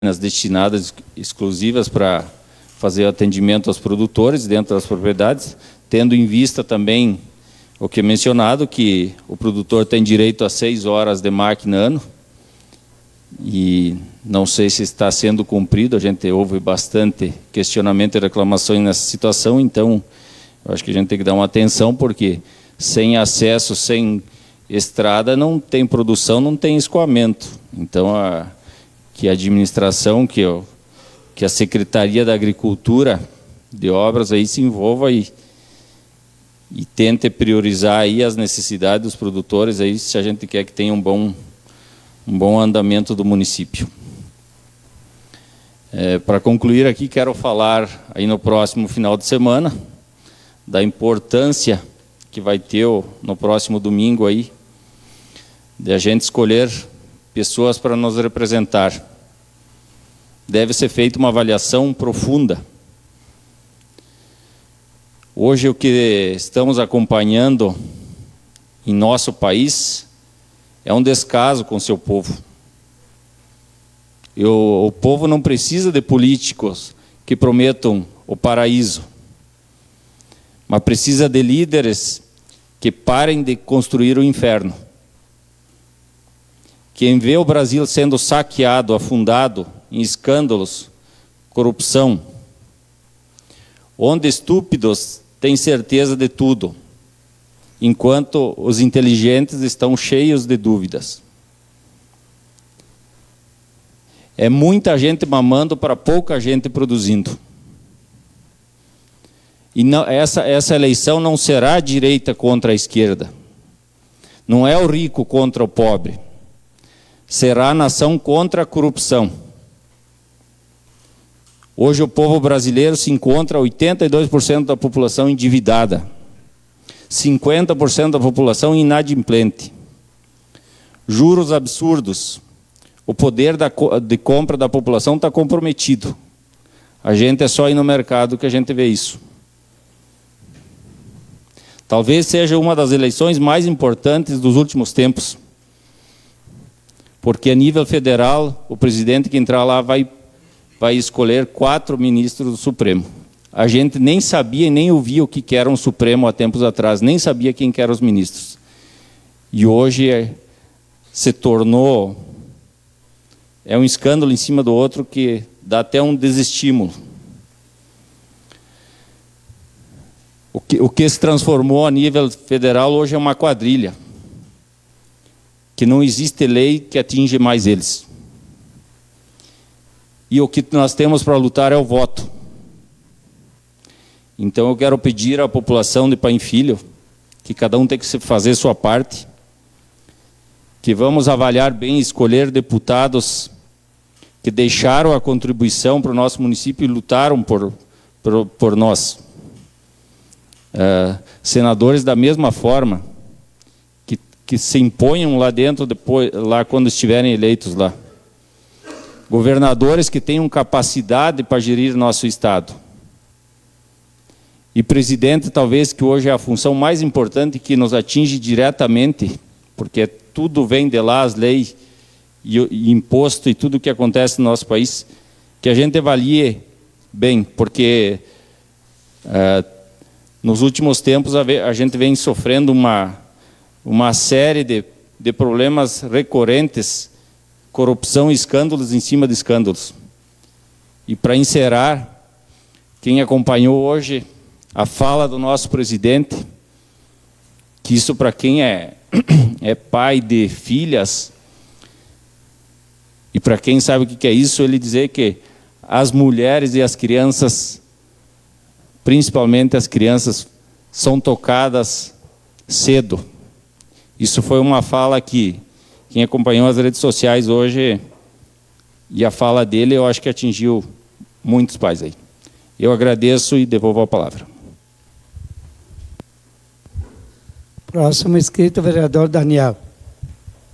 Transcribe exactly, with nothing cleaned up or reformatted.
destinadas exclusivas para fazer atendimento aos produtores dentro das propriedades, tendo em vista também o que é mencionado, que o produtor tem direito a seis horas de máquina ano, e não sei se está sendo cumprido. A gente ouve bastante questionamento e reclamações nessa situação, então eu acho que a gente tem que dar uma atenção, porque sem acesso, sem estrada, não tem produção, não tem escoamento. Então, a, que a administração, que, eu, que a Secretaria da Agricultura de Obras aí se envolva e, e tente priorizar aí as necessidades dos produtores, aí, se a gente quer que tenha um bom, um bom andamento do município. É, para concluir aqui, quero falar aí no próximo final de semana da importância que vai ter no próximo domingo aí, de a gente escolher pessoas para nos representar. Deve ser feita uma avaliação profunda. Hoje, o que estamos acompanhando em nosso país é um descaso com o seu povo. E o, o povo não precisa de políticos que prometam o paraíso, mas precisa de líderes que parem de construir o inferno. Quem vê o Brasil sendo saqueado, afundado em escândalos, corrupção, onde estúpidos têm certeza de tudo, enquanto os inteligentes estão cheios de dúvidas. É muita gente mamando para pouca gente produzindo. E não, essa, essa eleição não será a direita contra a esquerda. Não é o rico contra o pobre. Será a nação contra a corrupção. Hoje o povo brasileiro se encontra oitenta e dois por cento da população endividada, cinquenta por cento da população inadimplente, juros absurdos, o poder da, de compra da população está comprometido. A gente é só ir no mercado que a gente vê isso. Talvez seja uma das eleições mais importantes dos últimos tempos, porque a nível federal, o presidente que entrar lá vai, vai escolher quatro ministros do Supremo. A gente nem sabia e nem ouvia o que era um Supremo há tempos atrás, nem sabia quem que eram os ministros. E hoje é, se tornou, é um escândalo em cima do outro que dá até um desestímulo. O que, o que se transformou a nível federal hoje é uma quadrilha, que não existe lei que atinge mais eles. E o que nós temos para lutar é o voto. Então eu quero pedir à população de Pai e Filho, que cada um tem que fazer sua parte, que vamos avaliar bem e escolher deputados que deixaram a contribuição para o nosso município e lutaram por, por, por nós. Uh, senadores da mesma forma, que, que se imponham lá dentro, depois, lá quando estiverem eleitos lá. Governadores que tenham capacidade para gerir nosso Estado. E presidente, talvez, que hoje é a função mais importante, que nos atinge diretamente, porque tudo vem de lá, as leis e, e imposto e tudo o que acontece no nosso país, que a gente avalie bem, porque uh, nos últimos tempos a gente vem sofrendo uma, uma série de, de problemas recorrentes, corrupção e escândalos em cima de escândalos. E para encerrar, quem acompanhou hoje a fala do nosso presidente, que isso para quem é, é pai de filhas, e para quem sabe o que é isso, ele dizer que as mulheres e as crianças, principalmente as crianças, são tocadas cedo. Isso foi uma fala que quem acompanhou as redes sociais hoje, e a fala dele eu acho que atingiu muitos pais aí. Eu agradeço e devolvo a palavra. Próximo inscrito, vereador Daniel.